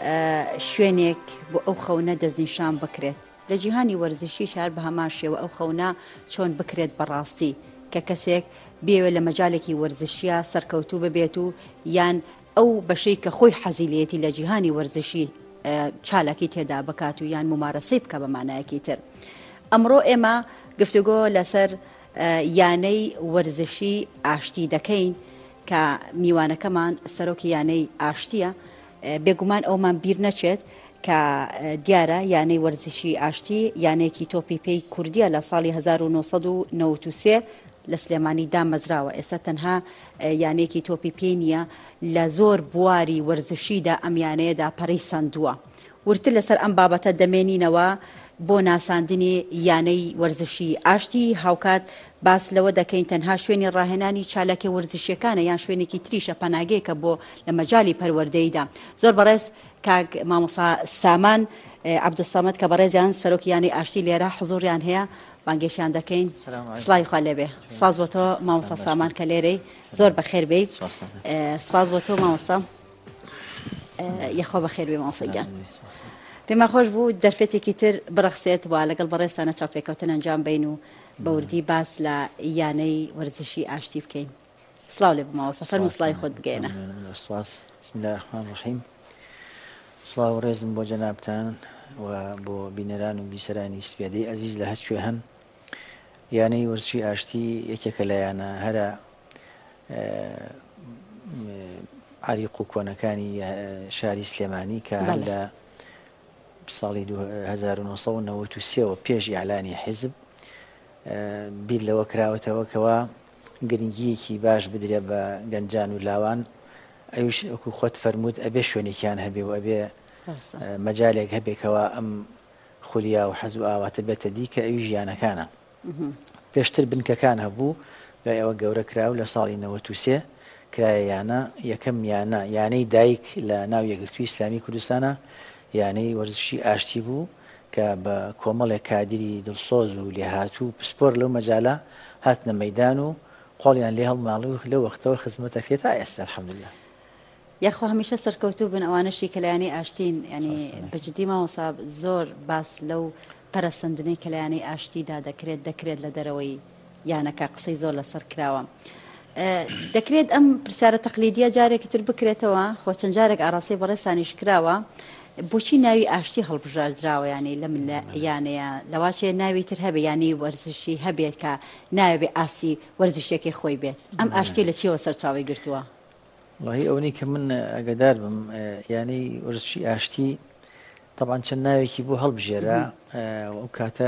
شوێنێک بۆ ئەو خەونە دەستنیشان بکرێت لە جیهانی وەرزشی شار بە هەمان شێوە ئەو خەونە چۆن بکرێت بەڕاستی کە کەسێک بێوە لە مەجالێکی وەرزشیە سەرکەوتوو ببێت و یان ئەو بەشەی کە خۆی حەزیلەتی لە جیهانی وەرزشی چالاکی تێدا بکات و یان ممارەسەی بکە بە مانایەکی تر. ئەمڕۆ ئێمە گفتوگۆ لەسەر یانەی وەرزشی ئاشتی دەکەین کە میوانەکەمان سەرۆکی یانەی ئاشتیە. بێگومان ئەومان بیر نەچێت کە دیارە یانەی وەرزشی ئاشتی یانەیەکی تۆپی پێی کوردیە لە ساڵی 1993 لە سلێمانی دامەزراوە. ئێستا تەنها یانەیەکی تۆپی پێی نییە لە زۆر بواری وەرزشیدا ئەم یانەیەدا پەڕی سندووە. ورتر لەسەر ئەم بابەتە دەمێنینەوە بۆ ناساندنی یانەی وەرزشی ئاشتی هاوکات باس لەوە دەکەین تەنها شوێنی ڕاهێنانی چالاکی وەرزشیەکانە یان شوێنێکی تریشە پەناگەیەکە بۆ لە مەجای پەروەردەیدا. زۆر بەڕێز کاک مامۆستا سامان عەبدولسەمەد کە بەڕێزیان سەرۆکی یانەی ئاشتی لێرە حزوریان هەیە بانگێشیان دەکەین. سڵاوی خوا لێبێ. سپاس بۆ تۆ مامۆستا سامان کە لێرەی زۆر بەخێر بێی. سپاس بۆ تۆ مامۆستا یەخوا بەخێر بێ مامۆستاگیان. پێمان خۆش بوو دەرفەتێکی تر بڕەخسێت وە لەگەڵ بەڕێستانە چاوپێکەوتن ئەنجام بین و بەوردی باس لە یانەی وەرزشی ئاشتی بکەین. سڵاو لێ بماوەسە فەرموو سڵاوی خۆت بگەێنە. بسم الله الرحمن الرحیم. سڵاو ڕێزم بۆ جەنابتان و بۆ بینەران و بیسەرانی سپێدەی ئەزیز لە هەست کوێ هەن. یانەی وەرزشی ئاشتی یەکێکە لە یانە هەرە عریق و کۆنەکانی شاری سلێمانی کە لە ساڵی 1993 پێش ئیعلانی حیزب بیر لەوە کراوەتەوە کەوە گرنگیەکی باش بدرێ بە گەنجان و لاوان. ئەوش وەکو خۆت فەرمووت ئەبێ شوێنێکیان هەبێ و ئەبێ مەجالێک هەبێکەوە ئەم خولیا و حەز و ئاواتە بێتە دی کە ئەوی ژیانەکانە. پێشتر بنکەکان هەبوو لای ئەوە گەورە کراو لە ساڵی 93 کرایە یانە یەکەم یانەی دایک لە ناو یەکگرتووی ئیسلامی کوردستانە یانەی وەرزشی ئاشتی بوو کە بە کۆمەڵێک کادری دڵسۆز و لێهاتوو پسپۆر لەو مەجالە هاتنە مەیدان و قۆڵیان لێ هەڵماڵی و لەو وەختەوە خزمەتەکرێت تا ئێستا الحەمدولله. یاخوا هەمیشە سەرکەوتوو بن ئەوانەشی کە لە یانەی ئاشتین ینی بەجددی مامۆستا زۆر باس لەو پەرەسەندنەی کە لە یانەی ئاشتیدا دەکرێت لە دەرەوەی یانەکە قسەی زۆر لەسەر کراوە. دەکرێت ئەم پرسیارە تەقلیدیە جارێکی تر بکرێتەوە خۆ چەند جارێک ئاڕاستی بەڕێسانیش کراوە بۆچی ناوی ئاشتی هەڵبژاردراوە ینی لە من یانەیە لەواچێ ناوی تر هەبێ ینی وەرزشی هەبێت کە ناوێ ئاسی وەرزشتێکی خۆی بێت. ئەم ئاشتی لە چیەوە سەرچاوی گرتووە؟ وڵی ئەوەی کە من ئەگەدار بم یانەی وەرزشی ئاشتی طبعاً چەند ناوێکی بۆ هەڵبژێرا ئەو کاتە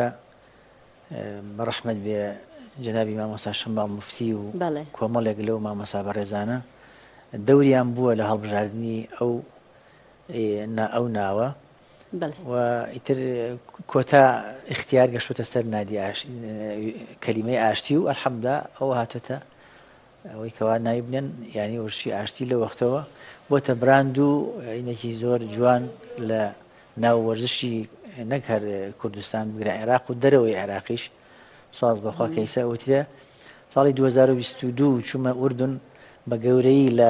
بەڕەحمەت بێ جەنابی مامۆستا شەماڵ موفتی و کۆمەڵێک لەو مامۆستا بەڕێزانە دەوریان بووە لە هەڵبژاردننی ئەو ناوە و ئیتر کۆتا اختیار گەشتوتە سەر نادی کەلیمەی ئاشتی و ئەلحەمدولیلا ئەو هاتوتە ئەوەی کەوا ناوی بنێن یانی وەرزشی ئاشتی لە وەختەوە بۆتە براند و عینێکی زۆر جوان لە ناو وەرزشی نەک هەر کوردستان بگرە عێراق و دەرەوەی عێراقیش. سواز بەخوا کەیسا وترە ساڵی 2022 چوومە ئوردون بە گەورەی لە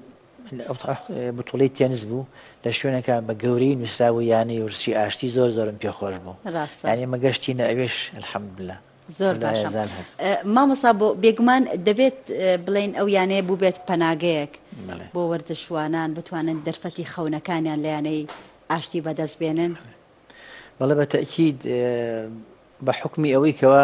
بتوڵەی تێنس بوو لە شوێنەکە بە گەورەی نووسراوە یانەی وەرزشی ئاشتی زۆر زۆرم پێخۆش بوو. یانی ئێمە گەشتینە ئەوێش الحەمدولیلا. زۆر باشە. مامۆستا بۆ بێگومان دەبێت بڵێن ئەو یانەیە بوو بێت پەناگەیەک بۆ وەرزشوانان بتوانن دەرفەتی خەونەکانیان لە یانەی ئاشتی بەدەست بێنن. بەڵێ بە تەئکید بە حکمی ئەوەی کەوە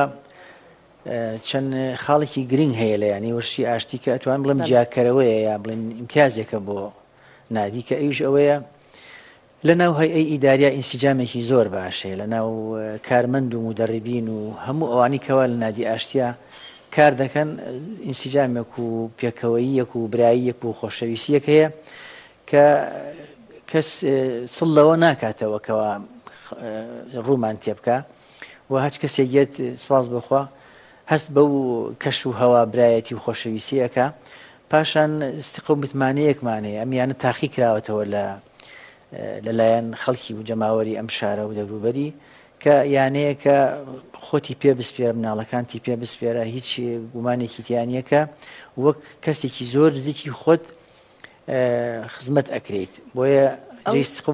چەند خاڵێکی گرنگ هەیە لە یانی وەرزشی ئاشتی کە ئەتوان بڵێم جیاکەرەوەیە یا بڵێن ئیمتیازێکە بۆ نادی کە ئەویش ئەوەیە لە ناو هەیئەی ئیداریە ئینسیجامێکی زۆر باشەیە لە ناو کارمەند و مدەڕیبین و هەموو ئەوانی کەوا لە نادی ئاشتیا کار دەکەن ئینسیجامێک و پێکەوەییەک و براییەک و خۆشەویستیەک هەیە کە کەس سڵ لەوە ناکاتەوە کەوا ڕوومان تێ بکە و هەچ کەسێک گێت سپاس بخوا هەست بەو کەش و هەوا برایەتی و خۆشەویستیەکە پاشان سقە و متمانەیەکمانەیە ئەمیانە تاقی کراوەتەوە لەلایەن خەڵکی و جەماوەری ئەم شارە و دەوروبەری کە یانەیە کە خۆتی پێ بسپێرە مناڵەکانتی پێ بسپێرە هیچ گومانێکی تیانیەکە وەک کەسێکی زۆر نزیکی خۆت خزمەت ئەکرێت بۆیە